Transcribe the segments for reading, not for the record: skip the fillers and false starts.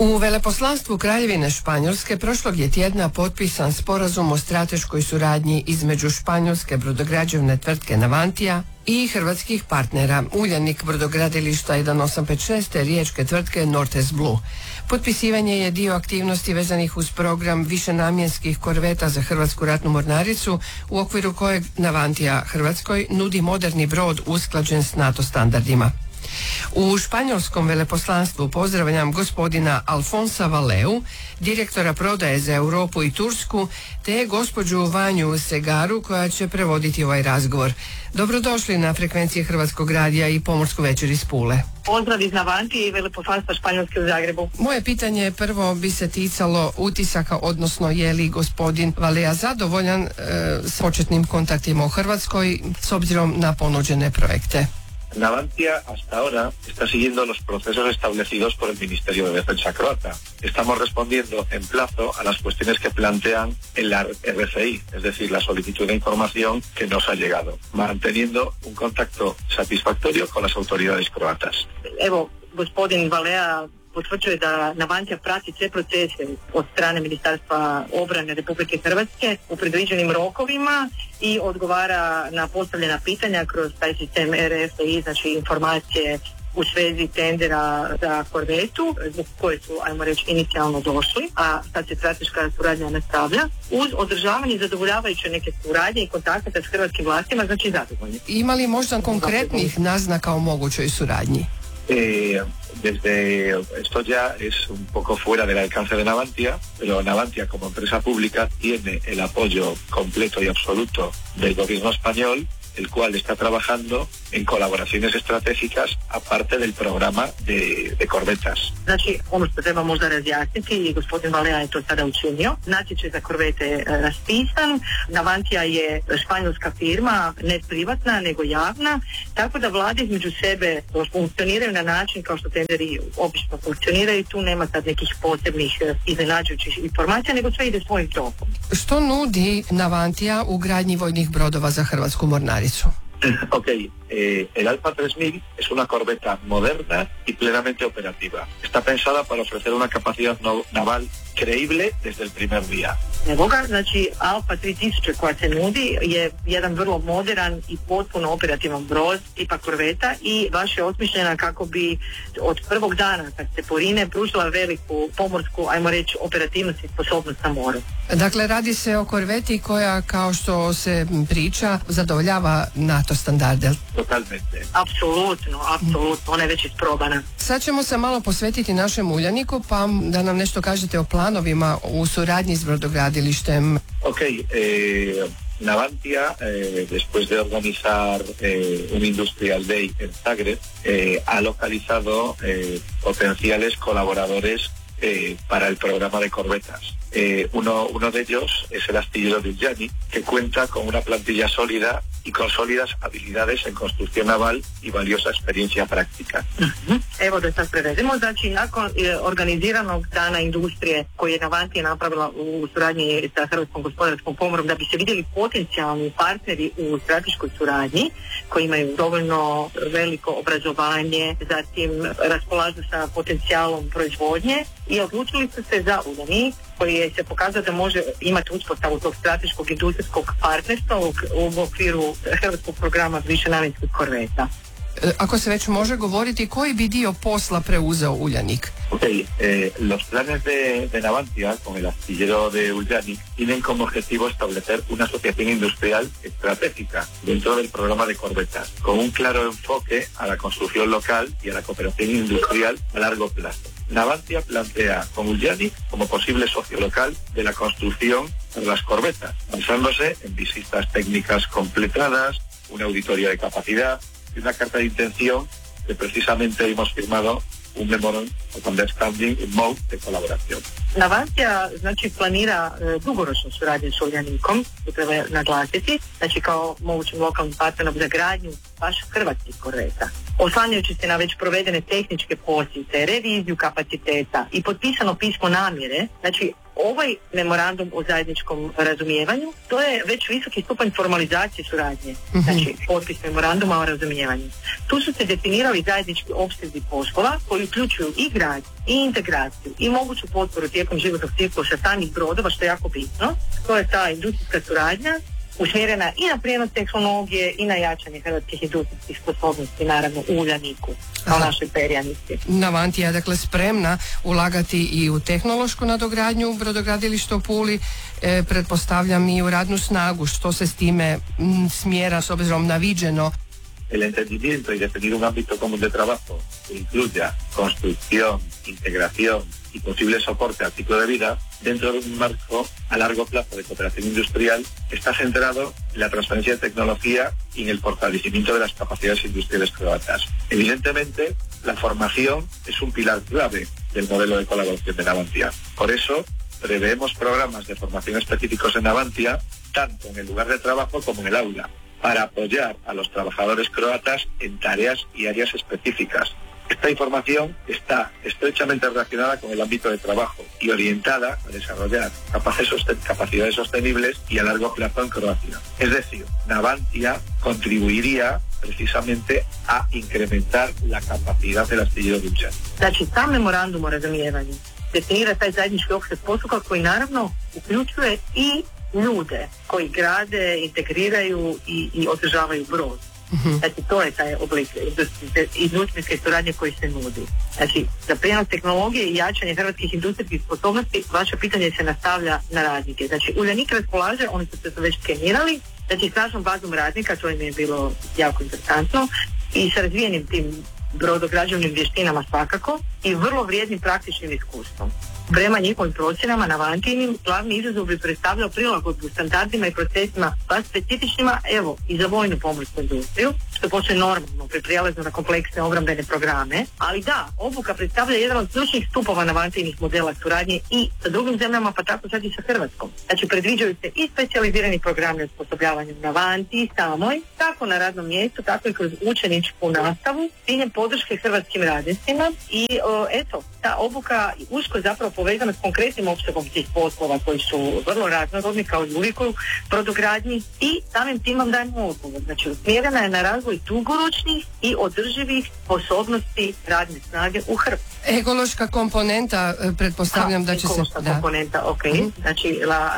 U veleposlanstvu Kraljevine Španjolske prošlog je tjedna potpisan sporazum o strateškoj suradnji između španjolske brodograđevne tvrtke Navantia i hrvatskih partnera Uljanik brodogradilišta 1856 te riječke tvrtke Nortes Blue. Potpisivanje je dio aktivnosti vezanih uz program višenamjenskih korveta za Hrvatsku ratnu mornaricu, u okviru kojeg Navantia Hrvatskoj nudi moderni brod usklađen s NATO standardima. U španjolskom veleposlanstvu pozdravljam gospodina Alfonsa Valeu, direktora prodaje za Europu i Tursku, te gospođu Vanju Segaru koja će prevoditi ovaj razgovor. Dobrodošli na frekvenciji Hrvatskog radija i Pomorsku večer iz Pule. Pozdrav iz Navantije i veleposlanstva Španjolske u Zagrebu. Moje pitanje prvo bi se ticalo utisaka, odnosno je li gospodin Valea zadovoljan s početnim kontaktima u Hrvatskoj s obzirom na ponuđene projekte. Navantia hasta ahora está siguiendo los procesos establecidos por el Ministerio de Defensa croata. Estamos respondiendo en plazo a las cuestiones que plantean en la RCI, es decir, la solicitud de información que nos ha llegado, manteniendo un contacto satisfactorio con las autoridades croatas. Evo, gospodin Valea potvrđuje da Navantia prati sve procese od strane Ministarstva obrane Republike Hrvatske u predviđenim rokovima i odgovara na postavljena pitanja kroz taj sistem RFI, znači informacije u svezi tendera za korvetu, zbog koje su, ajmo reći, inicijalno došli, a sad se strateška suradnja nastavlja, uz održavanje zadovoljavajuće neke suradnje i kontakata s hrvatskim vlastima, znači zadovoljni. Ima li možda konkretnih naznaka o mogućoj suradnji? Desde esto ya es un poco fuera del alcance de Navantia, pero Navantia como empresa pública tiene el apoyo completo y absoluto del gobierno español, el cual está trabajando en colaboraciones estratégicas aparte del programa de korvetas. Znači, ono što treba možda razjasniti, i gospodin Valea je to sada učinio, natječaj za korvete raspisan, Navantia je španjolska firma, ne privatna, nego javna, tako da vlade između sebe funkcioniraju na način kao što tenderi obično funkcioniraju, tu nema sad nekih posebnih iznenađujućih informacija, nego sve ide svojim tokom. Što nudi Navantia u gradnji vojnih brodova za Hrvatsku mornaricu? Ok, el Alfa 3000 es una corbeta moderna y plenamente operativa. Está pensada para ofrecer una capacidad naval creíble desde el primer día. Evo ga, znači Alfa 3000 koja se nudi je jedan vrlo modern i potpuno operativan brod tipa korveta i baš je osmišljena kako bi od prvog dana kad se porine pružila veliku pomorsku, ajmo reći, operativnost i sposobnost na moru. Dakle, radi se o korveti koja, kao što se priča, zadovoljava NATO standarde. Totalmente. Apsolutno, ona je već isprobana. Sad ćemo se malo posvetiti našem Uljaniku, pa da nam nešto kažete o planovima u suradnji s brodogradilištem. Ok, Navantia, después de organizar un Industrial Day en Zagreb, ha localizado potenciales colaboradores para el programa de corbetas. Uno de ellos es el astillero de Uljanik, que cuenta con una plantilla sólida y con sólidas habilidades en construcción naval y valiosa experiencia práctica. Evo da sad prevedemo, znači nakon organiziranog dana industrije koji je Navantia napravila u suradnji sa Hrvatskom gospodarskom komorom da bi se vidjeli potencijalni partneri u strateškoj suradnji koji imaju dovoljno veliko obrazovanje, zatim raspolažu sa potencijalom proizvodnje i odlučili su se za Uljanik koji je se pokazao da može imati uspostavu tog strateškog industrijskog partnerstva u okviru hrvatskog programa višenamjenskih korveta. Ako se već može govoriti, koji bi dio posla preuzeo Uljanik? Ok, los planes de Navantia con el astillero de Uljanik tienen como objetivo establecer una asociación industrial estratégica dentro del programa de corbetas, con un claro enfoque a la construcción local y a la cooperación industrial a largo plazo. Navantia plantea con Uljanik como posible socio local de la construcción de las corbetas, basándose en visitas técnicas completadas, una auditoría de capacidad y una carta de intención que precisamente hemos firmado un memorandum of understanding in mode de colaboración. Navantia znači planira dugoročnu suradnju s Uljanikom, to treba naglasiti, znači kao mogućim lokalnim partnerom za gradnju baš hrvatskih korveta. Oslanjajući se na već provedene tehničke posjete, reviziju kapaciteta i potpisano pismo namjere, znači ovaj memorandum o zajedničkom razumijevanju, to je već visoki stupanj formalizacije suradnje, znači potpis memoranduma o razumijevanju. Tu su se definirali zajednički opsezi poslova koji uključuju i gradnju, i integraciju, i moguću potporu tijekom životnog ciklusa samih brodova, što je jako bitno. To je ta industrijska suradnja usmjerena i na prijenos tehnologije i na jačanje hrvatskih industrijskih sposobnosti, naravno u Uljaniku, kao našoj perjanici. Navantija, dakle, spremna ulagati i u tehnološku nadogradnju brodogradilišta u Puli, pretpostavljam i u radnu snagu. Što se s time smjera s obzirom na viđeno? El entendimiento y definir un ámbito común de trabajo que incluya construcción, integración y posible soporte al ciclo de vida dentro de un marco a largo plazo de cooperación industrial está centrado en la transferencia de tecnología y en el fortalecimiento de las capacidades industriales croatas. Evidentemente, la formación es un pilar clave del modelo de colaboración de Navantia. Por eso, preveemos programas de formación específicos en Navantia, tanto en el lugar de trabajo como en el aula, para apoyar a los trabajadores croatas en tareas y áreas específicas. Esta información está estrechamente relacionada con el ámbito de trabajo y orientada a desarrollar capacidades sostenibles y a largo plazo en Croacia. Es decir, Navantia contribuiría precisamente a incrementar la capacidad del astillero de Uljanik. Znači, sam memorandum o razumijevanju definira taj zajednički opseg poslova koji naravno uključuje i ljude koji grade, integriraju i održavaju brod. Znači, to je taj oblik industrijske suradnje koji se nudi. Znači, za prijenos tehnologije i jačanje hrvatskih industrijskih sposobnosti, vaše pitanje se nastavlja na radnike. Znači, Uljanik raspolaže, oni su se već skenirali, znači snažnom bazom radnika, to im je bilo jako interesantno, i sa razvijenim tim brodograđevnim vještinama svakako i vrlo vrijednim praktičnim iskustvom. Prema njihovim procjenama, Navantijinim glavni izazov bi predstavljao prilagodbu standardima i procesima pa specifičnima, evo, i za vojnu pomorsku industriju, što postoje normalno pri prijelazu na kompleksne obrambene programe, ali da, obuka predstavlja jedan od ključnih stupova Navantijinih modela suradnje i sa drugim zemljama, pa tako sad i sa Hrvatskom. Znači, predviđaju se i specijalizirani programi osposobljavanja u Navantiji samoj, kako na radnom mjestu, tako i kroz učeničku nastavu, s ciljem podrške hrvatskim radnicima i eto, ta obuka usko zapravo povezana s konkretnim opsegom tih poslova koji su vrlo raznorodni kao i uvijek u brodogradnji i samim tim vam dajemo odgovor. Znači, usmjerena je na razvoj dugoročnih i održivih sposobnosti radne snage u Hrvatskoj. Ekološka komponenta, pretpostavljam da će se... Ekološka komponenta, ok. Znači,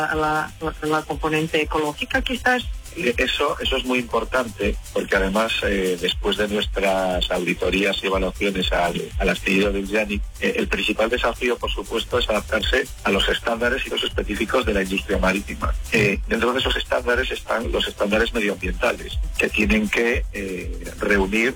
la componente ecológica quizás. Eso es muy importante porque además después de nuestras auditorías y evaluaciones al astillero de Uljanik, el principal desafío, por supuesto, es adaptarse a los estándares y los específicos de la industria marítima. Dentro de esos estándares están los estándares medioambientales que tienen que reunir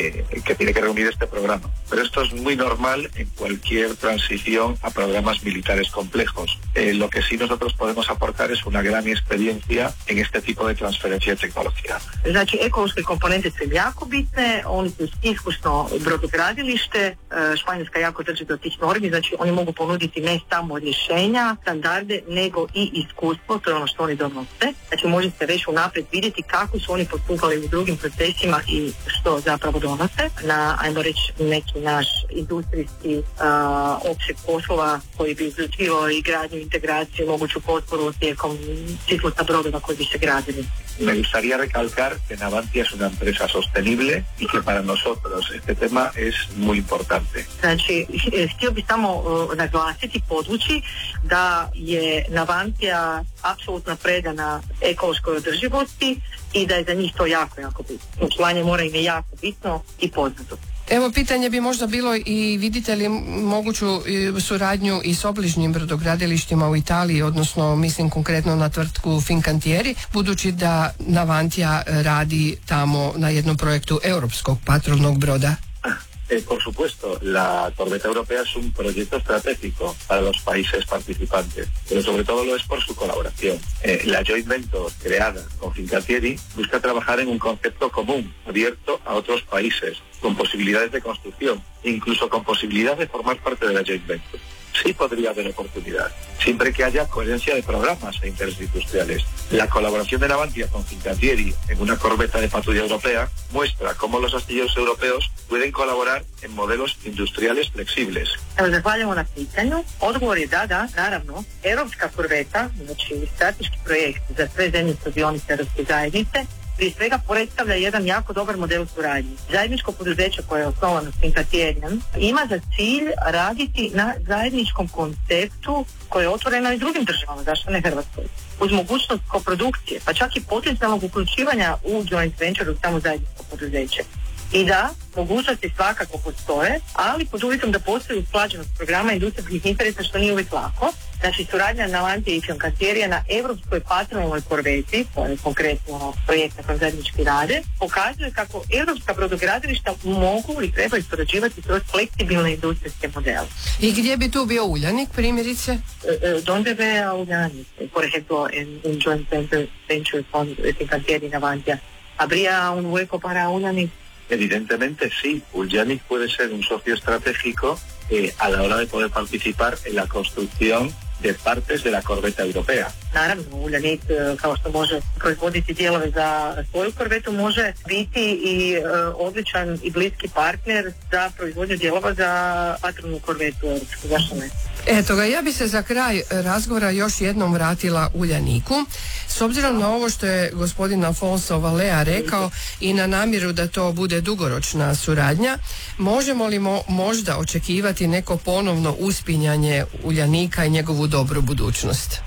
este programa. Pero esto es muy normal en cualquier transición a programas militares complejos. Lo que sí nosotros podemos aportar es una gran experiencia en este tipo de transferencija tehnologija. Znači, ekološke komponente su jako bitne, oni su iskusno brodogradilište, Španjolska jako drži do tih normi, znači oni mogu ponuditi ne samo rješenja, standarde, nego i iskustvo, to je ono što oni donose. Znači, možete već unaprijed vidjeti kako su oni postupali u drugim procesima i što zapravo donose na, ajmo reći, neki naš industrijski opseg poslova koji bi uključivao i gradnju, integraciju, moguću potporu tijekom ciklusa brodova koji bi se gradili. Me gustaría recalcar que Navantia es una empresa sostenible y que para nosotros este tema es muy importante. Znači, htio bih samo naglasiti, podvući da je Navantia apsolutno predana ekološkoj održivosti i da je za njih to jako, jako bitno. Učlanje mora im je jako bitno i poznato. Evo, pitanje bi možda bilo i vidite li moguću suradnju i s obližnjim brodogradilištima u Italiji, odnosno mislim konkretno na tvrtku Fincantieri, budući da Navantia radi tamo na jednom projektu europskog patrolnog broda. Por supuesto, la corbeta europea es un proyecto estratégico para los países participantes, pero sobre todo lo es por su colaboración. La joint venture creada con Fincantieri busca trabajar en un concepto común, abierto a otros países, con posibilidades de construcción, incluso con posibilidad de formar parte de la joint venture. sí podría haber oportunidad, siempre que haya coherencia de programas e intereses industriales. La colaboración de Navantia con Fincantieri en una corbeta de patrulla europea muestra cómo los astilleros europeos pueden colaborar en modelos industriales flexibles. Zahvaljujemo na pitanju. Odgovor je da, naravno. Europska korveta, znači strateški projekt za sve zemlje sudionice Europske zajednice, prije svega predstavlja jedan jako dobar model suradnje. Zajedničko poduzeće koje je osnovano s Fincantierijem ima za cilj raditi na zajedničkom konceptu koje je otvoreno i drugim državama, zašto ne Hrvatskoj, uz mogućnost koprodukcije, pa čak i potencijalnog uključivanja u joint venture u samo zajedničko poduzeće. I da, mogućnosti svakako postoje, ali pod uvjetom da postoji usklađenost programa industrijskih interesa, što nije uvijek lako. Znači, suradnja Navantije i Fincantieriija na europskoj patronalnoj korveti, to je konkretno projekt na kojem zajednički rade, pokazuje kako europska brodogradilišta mogu i trebaju surađivati kroz fleksibilne industrijske modele. I gdje bi tu bio Uljanik, primjerice? Donde ve Uljanik, por ejemplo, en un joint venture con Fincantieri y Navantia? ¿Habría un hueco para Uljanik? Evidentemente sí, Uljanik puede ser un socio estratégico a la hora de poder participar en la construcción de partes de la corbeta europea. Naravno, Uljanik, kao što može proizvoditi dijelove za svoju korvetu, može biti i odličan i bliski partner za proizvodnju dijelova za patronalnu korvetu europsku. Zašto ne? Eto ga, ja bi se za kraj razgovora još jednom vratila Uljaniku. S obzirom na ovo što je gospodin Afonso Valea rekao i na namjeru da to bude dugoročna suradnja, možemo li možda očekivati neko ponovno uspinjanje Uljanika i njegovu dobru budućnost?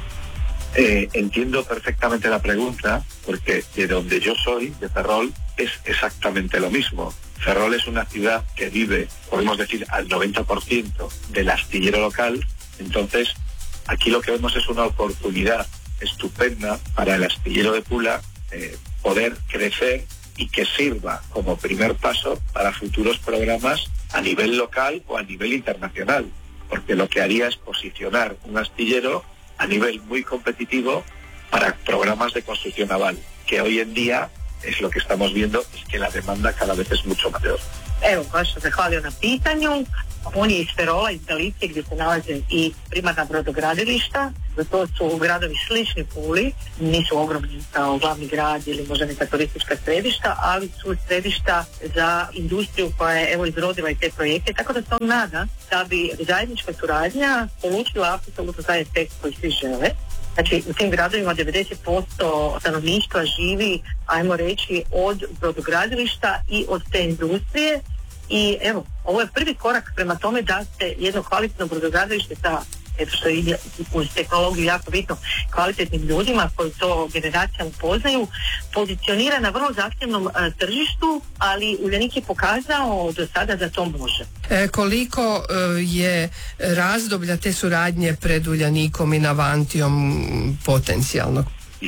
Entiendo perfectamente la pregunta, porque de donde yo soy, de Ferrol, es exactamente lo mismo. Ferrol es una ciudad que vive, podemos decir, al 90% del astillero local. Entonces, aquí lo que vemos es una oportunidad estupenda para el astillero de Pula poder crecer y que sirva como primer paso para futuros programas a nivel local o a nivel internacional, porque lo que haría es posicionar un astillero a nivel muy competitivo para programas de construcción naval, que hoy en día es lo que estamos viendo, es que la demanda cada vez es mucho mayor. Evo, baš sam zahvalio na pitanju. On je iz Ferola, iz Galicije, gdje se nalaze i primarna brodogradilišta. To su gradovi slični Puli, nisu ogromni kao glavni grad ili možda neka turistička središta, ali su središta za industriju koja je evo izrodila i te projekte, tako da se on nada da bi zajednička suradnja polučila apsolutno taj efekt koji svi žele. Znači, u tim gradovima 90% stanovništva živi, ajmo reći, od brodogradilišta i od te industrije. I evo, ovo je prvi korak prema tome da se jedno kvalitetno brodogradilište sa, eto što je uz tehnologiju jako bitno, kvalitetnim ljudima koji to generacijama poznaju, pozicionira na vrlo zahtjevnom tržištu, ali Uljanik je pokazao do sada da to može. Koliko je razdoblja te suradnje pred Uljanikom i Navantijom potencijalno?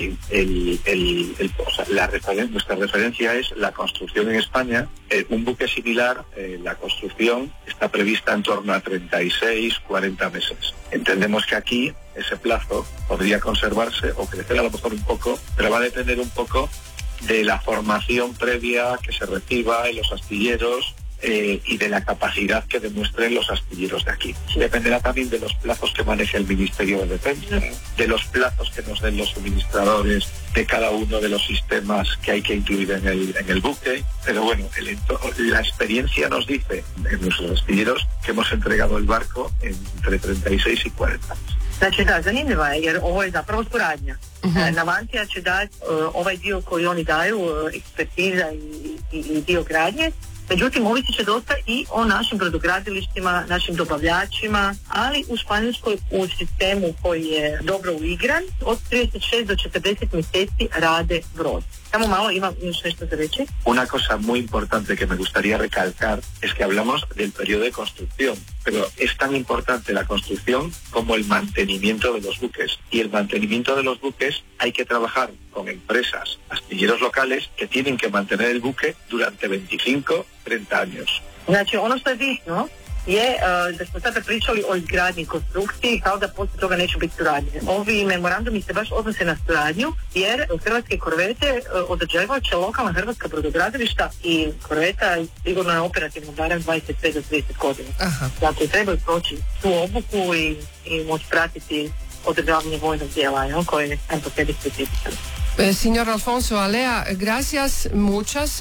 Nuestra referencia es la construcción en España. Un buque similar, la construcción está prevista en torno a 36-40 meses. Entendemos que aquí ese plazo podría conservarse o crecer a lo mejor un poco, pero va a depender un poco de la formación previa que se reciba en los astilleros y de la capacidad que demuestren los astilleros de aquí. Dependerá también de los plazos que maneje el Ministerio de Defensa, de los plazos que nos den los suministradores de cada uno de los sistemas que hay que incluir en el buque. Pero bueno, la experiencia nos dice en nuestros astilleros que hemos entregado el barco entre 36 y 40 años. Znači da, zanimljiva je jer ovo je zapravo suradnja. Navantija će dati ovaj dio koji oni daju, ekspertiza i dio gradnje. Međutim, ovisit će dosta i o našim brodogradilištima, našim dobavljačima, ali u Španjolskoj u sistemu koji je dobro uigran, od 36 do 40 mjeseci rade brod. Samo malo, imam još nešto za reći. Una cosa muy importante que me gustaría recalcar es que hablamos del periodo de construcción, pero es tan importante la construcción como el mantenimiento de los buques. Y el mantenimiento de los buques hay que trabajar con empresas, astilleros locales que tienen que mantener el buque durante 25-30 años. Znači, ono što je bitno je da smo sada pričali o izgradnji i konstrukciji, kao da poslije toga neće biti suradnje. Ovi memorandumi se baš odnose na suradnju, jer hrvatske korvete održavat će lokalna hrvatska brodogradilišta i korveta sigurno je operativno barem 25 do 30 godina. Dakle, trebaju proći tu obuku i moći pratiti održavanje vojnog dijela, koje je po sebi specifično. Signor Alfonso Alea, gracias, muchas.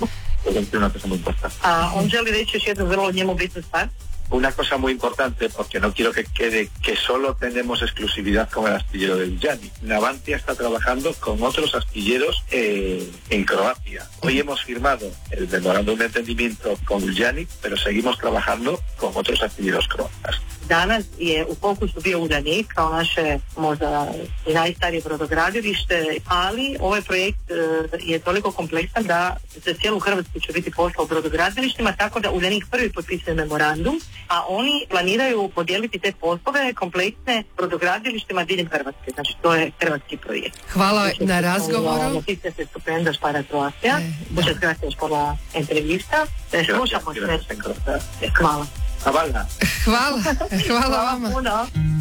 On želi reći još jednu vrlo njemu bitnu stvar. Una cosa muy importante, porque no quiero que quede que solo tenemos exclusividad con el astillero de Uljanik. Navantia está trabajando con otros astilleros en Croacia. Hoy hemos firmado el memorándum de entendimiento con Uljanik, pero seguimos trabajando con otros astilleros croatas. Danas je u fokusu bio Uljanik kao naše možda i najstarije brodogradilište, ali ovaj projekt je toliko kompleksan da za cijelu Hrvatsku će biti posao u brodogradilištima, tako da Uljanik prvi potpisuje memorandum, a oni planiraju podijeliti te poslove kompleksne brodogradilištima diljem Hrvatske. Znači to je hrvatski projekt. Hvala na razgovoru. Noticias estupendas para Croacia. Muchas gracias por la entrevista. Slušamo se. Hvala. Hvala. Hvala vama.